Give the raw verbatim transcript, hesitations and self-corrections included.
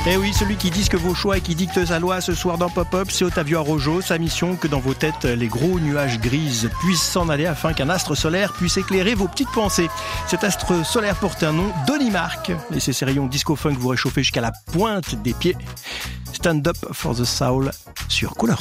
Eh oui, celui qui disque vos choix et qui dicte sa loi ce soir dans Pop-Up, c'est Ottavio Araujo. Sa mission, que dans vos têtes, les gros nuages grises puissent s'en aller afin qu'un astre solaire puisse éclairer vos petites pensées. Cet astre solaire porte un nom, Donny Mark. Laissez ces rayons disco-funk vous réchauffer jusqu'à la pointe des pieds. Stand Up for the Soul sur Couleur